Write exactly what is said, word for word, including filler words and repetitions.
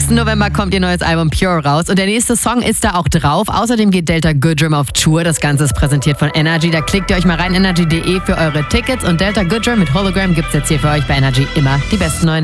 sechsten November kommt ihr neues Album Pure raus und der nächste Song ist da auch drauf. Außerdem geht Delta Good Dream auf Tour. Das Ganze ist präsentiert von Energy. Da klickt ihr euch mal rein, energy punkt de für eure Tickets. Und Delta Good Dream mit Hologram gibt's jetzt hier für euch bei Energy immer die besten neuen